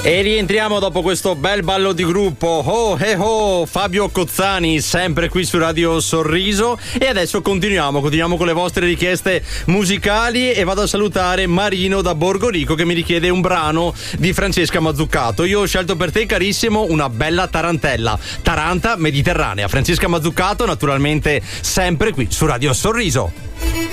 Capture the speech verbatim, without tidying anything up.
E rientriamo dopo questo bel ballo di gruppo. Oh, eh, oh, Fabio Cozzani, sempre qui su Radio Sorriso. E adesso continuiamo, continuiamo con le vostre richieste musicali. E vado a salutare Marino da Borgorico che mi richiede un brano di Francesca Mazzuccato. Io ho scelto per te, carissimo, una bella tarantella. Taranta mediterranea. Francesca Mazzuccato, naturalmente, sempre qui su Radio Sorriso.